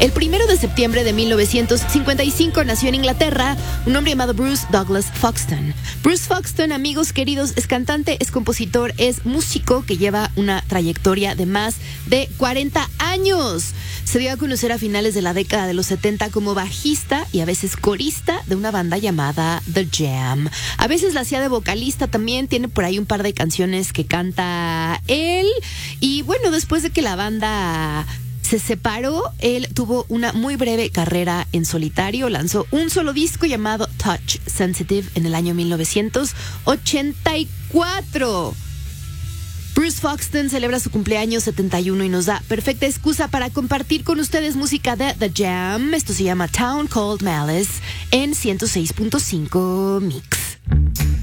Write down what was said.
El 1 de septiembre de 1955 nació en Inglaterra un hombre llamado Bruce Douglas Foxton. Bruce Foxton, amigos queridos, es cantante, es compositor, es músico que lleva una trayectoria de más de 40 años. Se dio a conocer a finales de la década de los 70 como bajista y a veces corista de una banda llamada The Jam. A veces la hacía de vocalista también, tiene por ahí un par de canciones que canta él. Y bueno, después de que la banda se separó, él tuvo una muy breve carrera en solitario, lanzó un solo disco llamado Touch Sensitive en el año 1984. Bruce Foxton celebra su cumpleaños 71 y nos da perfecta excusa para compartir con ustedes música de The Jam. Esto se llama Town Called Malice en 106.5 Mix.